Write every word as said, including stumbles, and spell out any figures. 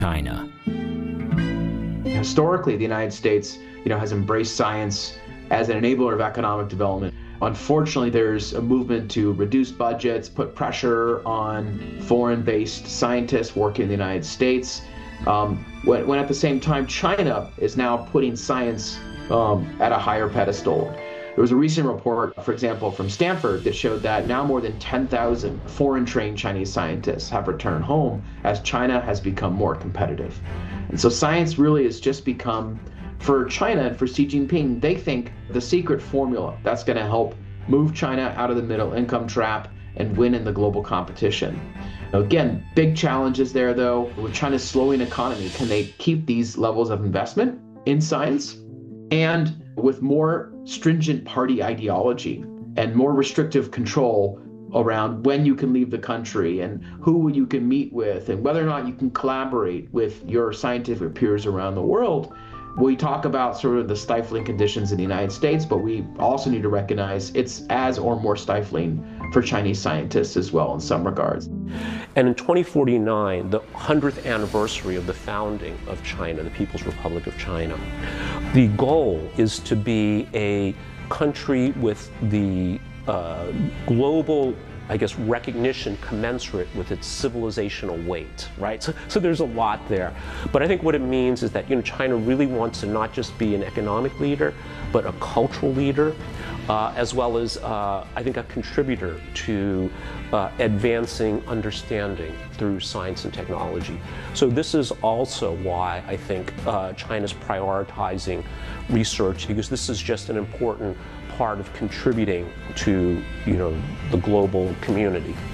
China. Historically, the United States, you know, has embraced science as an enabler of economic development. Unfortunately, there's a movement to reduce budgets, put pressure on foreign-based scientists working in the United States, um, when, when at the same time China is now putting science um, at a higher pedestal. There was a recent report, for example, from Stanford that showed that now more than ten thousand foreign-trained Chinese scientists have returned home as China has become more competitive. And so science really has just become, for China and for Xi Jinping, they think the secret formula that's going to help move China out of the middle income trap and win in the global competition. Now, again, big challenges there, though. With China's slowing economy, can they keep these levels of investment in science? And with more stringent party ideology and more restrictive control around when you can leave the country and who you can meet with and whether or not you can collaborate with your scientific peers around the world, we talk about sort of the stifling conditions in the United States, but we also need to recognize it's as or more stifling for Chinese scientists as well in some regards. And in twenty forty-nine, the hundredth anniversary of the founding of China, the People's Republic of China, the goal is to be a country with the uh, global, I guess, recognition commensurate with its civilizational weight, right? So, so there's a lot there. But I think what it means is that, you know, China really wants to not just be an economic leader, but a cultural leader, uh, as well as, uh, I think, a contributor to uh, advancing understanding through science and technology. So this is also why I think uh, China's prioritizing research, because this is just an important part of contributing to, you know, the global community.